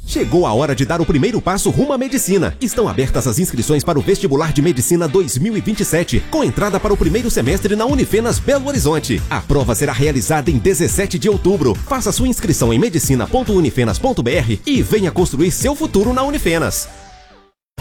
Chegou a hora de dar o primeiro passo rumo à medicina. Estão abertas as inscrições para o Vestibular de Medicina 2027, com entrada para o primeiro semestre na Unifenas Belo Horizonte. A prova será realizada em 17 de outubro. Faça sua inscrição em medicina.unifenas.br e venha construir seu futuro na Unifenas.